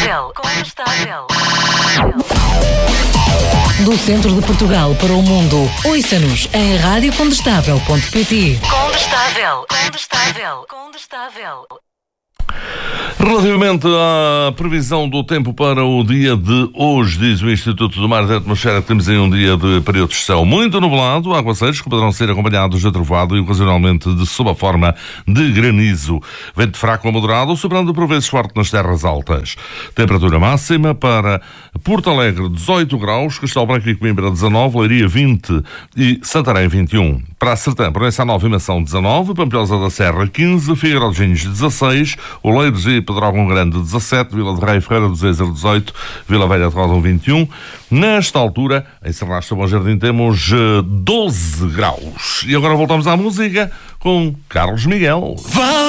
Do centro de Portugal para o mundo, ouça-nos em radiocondestável.pt. Condestável. Relativamente à previsão do tempo para o dia de hoje, diz o Instituto do Mar e da Atmosfera que temos em um dia de período de céu muito nublado, aguaceiros que poderão ser acompanhados de trovoada e ocasionalmente de sob a forma de granizo. Vento fraco a moderado, sobrando por vezes forte nas terras altas. Temperatura máxima para Porto Alegre 18 graus, Castelo Branco e Coimbra 19, Leiria 20 e Santarém 21. Para a Sertã, Proença Nova e Mação 19, Pampilhosa da Serra 15, Figueiró de Genhos 16, Oleiros e Pedrógão Grande 17, Vila de Rei, Ferreira do Zezer 18, Vila Velha de Rodão 21. Nesta altura, em Serrasto Bom Jardim, temos 12 graus. E agora voltamos à música com Carlos Miguel.